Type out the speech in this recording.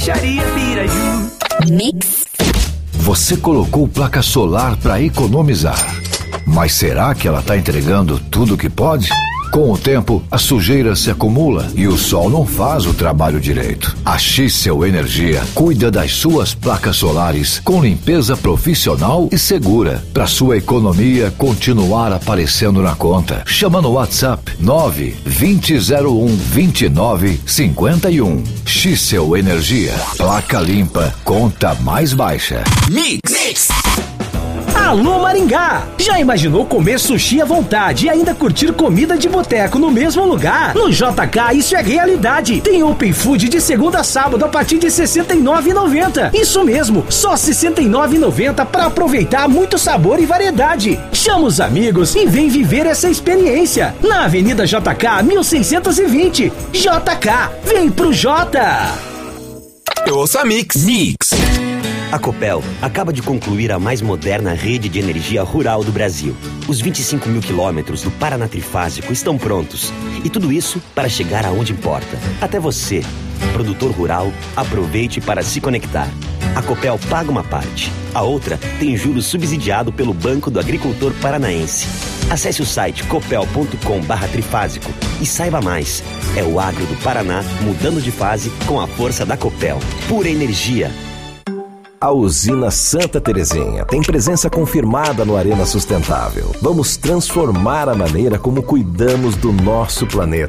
Peixaria Piraju. Mix. Você colocou placa solar para economizar, mas será que ela está entregando tudo o que pode? Com o tempo, a sujeira se acumula e o sol não faz o trabalho direito. A Xcel Energia cuida das suas placas solares com limpeza profissional e segura, para sua economia continuar aparecendo na conta. Chama no WhatsApp 920012951. Xcel Energia, placa limpa, conta mais baixa. Mix. Alô Maringá! Já imaginou comer sushi à vontade e ainda curtir comida de boteco no mesmo lugar? No JK isso é realidade. Tem Open Food de segunda a sábado a partir de R$ 69,90. Isso mesmo, só R$ 69,90 para aproveitar muito sabor e variedade. Chama os amigos e vem viver essa experiência. Na Avenida JK 1620. JK, vem pro J! Eu ouço a Mix. A Copel acaba de concluir a mais moderna rede de energia rural do Brasil. Os 25 mil quilômetros do Paraná Trifásico estão prontos. E tudo isso para chegar aonde importa. Até você, produtor rural, aproveite para se conectar. A Copel paga uma parte. A outra tem juros subsidiado pelo Banco do Agricultor Paranaense. Acesse o site copel.com/trifásico e saiba mais. É o agro do Paraná mudando de fase com a força da Copel. Pura energia. A usina Santa Terezinha tem presença confirmada no Arena Sustentável. Vamos transformar a maneira como cuidamos do nosso planeta.